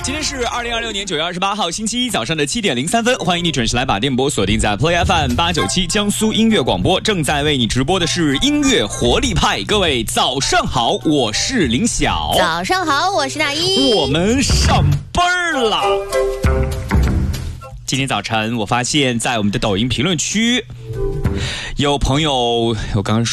今天是2026年9月28号星期一早上的7点03分，欢迎你准时来把电波锁定在 Play FM 897江苏音乐广播，正在为你直播的是音乐活力派。各位早上好，我是林晓。 早上好，我是大一。 我们上班了。今天早晨我发现在我们的抖音评论区有朋友，我刚刚